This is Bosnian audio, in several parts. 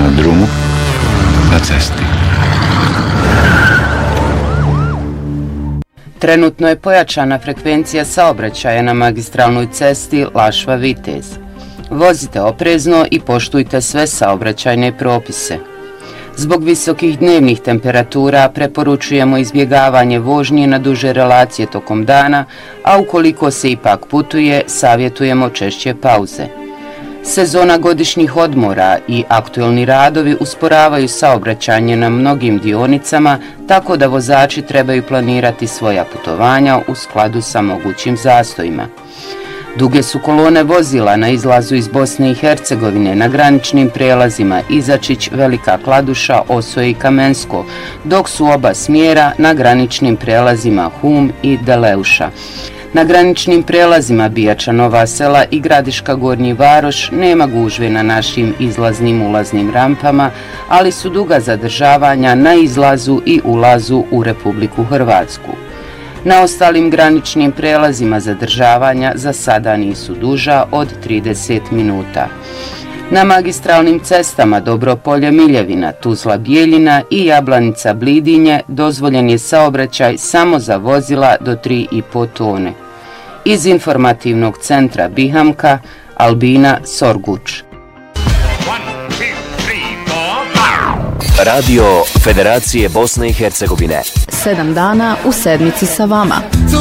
Na drumu, na cesti. Trenutno je pojačana frekvencija saobraćaja na magistralnoj cesti Lašva-Vitez. Vozite oprezno i poštujte sve saobraćajne propise. Zbog visokih dnevnih temperatura preporučujemo izbjegavanje vožnje na duže relacije tokom dana, a ukoliko se ipak putuje, savjetujemo češće pauze. Sezona godišnjih odmora i aktuelni radovi usporavaju saobraćanje na mnogim dionicama, tako da vozači trebaju planirati svoja putovanja u skladu sa mogućim zastojima. Duge su kolone vozila na izlazu iz Bosne i Hercegovine na graničnim prijelazima Izačić, Velika Kladuša, Osoje i Kamensko, dok su oba smjera na graničnim prijelazima Hum i Deleuša. Na graničnim prijelazima Bijača, Nova Sela i Gradiška, Gornji Varoš nema gužve na našim izlaznim ulaznim rampama, ali su duga zadržavanja na izlazu i ulazu u Republiku Hrvatsku. Na ostalim graničnim prijelazima zadržavanja za sada nisu duža od 30 minuta. Na magistralnim cestama Dobropolje, Miljevina, Tuzla, Bijeljina i Jablanica, Blidinje dozvoljen je saobraćaj samo za vozila do 3,5 tone. Iz informativnog centra Bihamka, Albina Sorguč. Radio Federacije Bosne i Hercegovine. 7 dana u sedmici sa vama.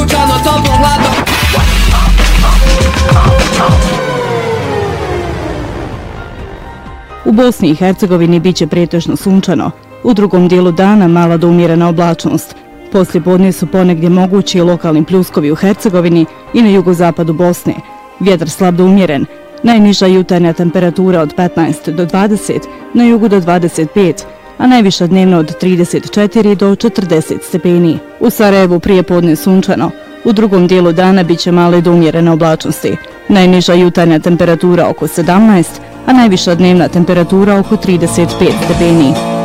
U Bosni i Hercegovini biće pretežno sunčano. U drugom dijelu dana mala do umjerena oblačnost. Poslijepodne su ponegdje mogući lokalni pljuskovi u Hercegovini i na jugozapadu Bosne. Vjetar slab do umjeren. Najniža jutarnja temperatura od 15 do 20, na jugu do 25, a najviša dnevno od 34 do 40 stepeni. U Sarajevu prije podne sunčano. U drugom dijelu dana biće male do umjerene oblačnosti. Najniža jutarnja temperatura oko 17, a najviša dnevna temperatura oko 35 stepeni.